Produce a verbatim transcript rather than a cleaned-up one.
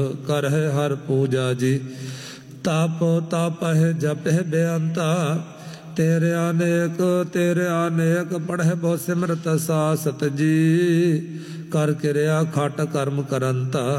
ਕਰਹਿ ਹਰ ਪੂਜਾ ਜੀ। ਤਪ ਤਪਹਿ ਜਪਹਿ ਬੇਅੰਤਾ ਤੇਰੇ ਅਨੇਕ ਤੇਰੇ ਅਨੇਕ ਪੜਹਿ ਬਹੁ ਸਿਮਰਤ ਸਾਸਤ ਜੀ। ਕਰ ਕਿਰਿਆ ਖਟ ਕਰਮ ਕਰੰਤਾ